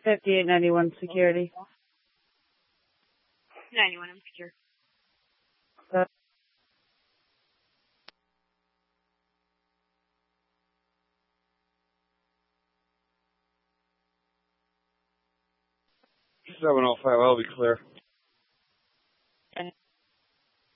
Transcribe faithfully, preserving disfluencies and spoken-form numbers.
fifty-eight ninety-one security. ninety-one, I'm secure. Uh, seven oh five, I'll be clear.